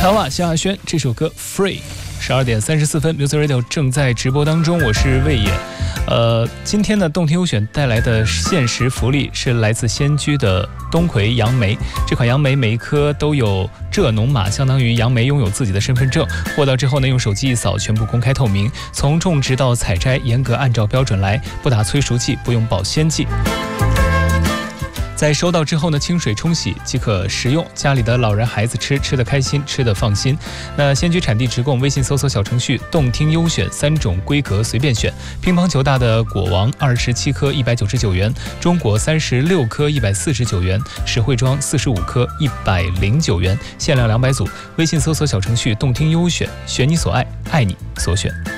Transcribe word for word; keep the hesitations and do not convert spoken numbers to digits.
卡瓦萧亚轩这首歌 Free。十二点三十四分 ，Music Radio 正在直播当中，我是魏野。呃，今天呢，动听优选带来的限时福利是来自仙居的冬葵杨梅。这款杨梅每一颗都有蔗农码，相当于杨梅拥有自己的身份证。货到之后呢，用手机一扫，全部公开透明，从种植到采摘，严格按照标准来，不打催熟剂，不用保鲜剂。在收到之后呢，清水冲洗即可食用，家里的老人孩子吃，吃得开心，吃得放心。那仙居产地直供，微信搜索小程序动听优选，三种规格随便选。乒乓球大的果王二十七颗一百九十九元，中果三十六颗一百四十九元，实惠装四十五颗一百零九元，限量两百组。微信搜索小程序动听优选，选你所爱，爱你所选。